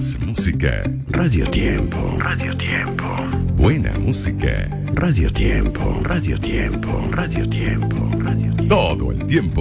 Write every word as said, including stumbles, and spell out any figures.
Más música. Radio Tiempo. Radio Tiempo. Buena música. Radio Tiempo. Radio Tiempo. Radio Tiempo. Radio Tiempo. Todo el tiempo.